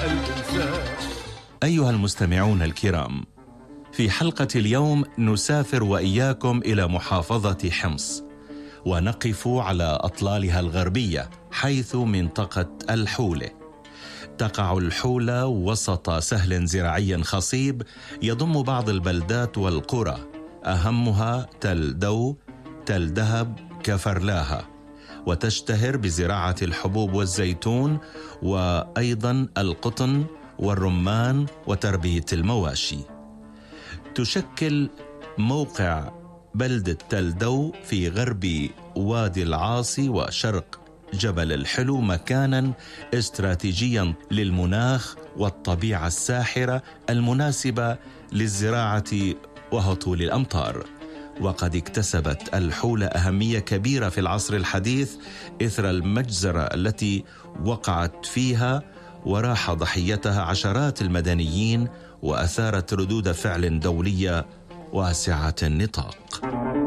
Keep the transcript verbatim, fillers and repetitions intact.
الإنسان. أيها المستمعون الكرام، في حلقة اليوم نسافر وإياكم إلى محافظة حمص، ونقف على أطلالها الغربية حيث منطقة الحولة. تقع الحولة وسط سهل زراعي خصيب يضم بعض البلدات والقرى، أهمها تل دو، تل دهب، كفرلاها، وتشتهر بزراعة الحبوب والزيتون وأيضا القطن والرمان وتربية المواشي. تشكل موقع بلدة تل دو في غرب وادي العاصي وشرق جبل الحلو مكانا استراتيجيا للمناخ والطبيعة الساحرة المناسبة للزراعة وهطول الأمطار. وقد اكتسبت الحولة أهمية كبيرة في العصر الحديث إثر المجزرة التي وقعت فيها وراح ضحيتها عشرات المدنيين، وأثارت ردود فعل دولية واسعة النطاق.